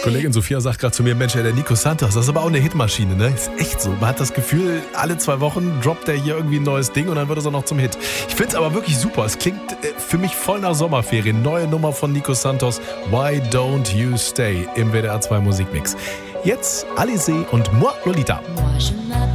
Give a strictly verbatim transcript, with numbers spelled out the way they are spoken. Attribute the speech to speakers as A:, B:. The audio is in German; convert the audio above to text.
A: Kollegin Sophia sagt gerade zu mir, Mensch, der Nico Santos, das ist aber auch eine Hitmaschine, ne? Ist echt so. Man hat das Gefühl, alle zwei Wochen droppt er hier irgendwie ein neues Ding und dann wird es auch noch zum Hit. Ich finde es aber wirklich super. Es klingt für mich voll nach Sommerferien. Neue Nummer von Nico Santos, Why Don't You Stay im W D R zwei Musikmix. Jetzt Alizé und Moi Lolita.
B: Moi, je m'appelle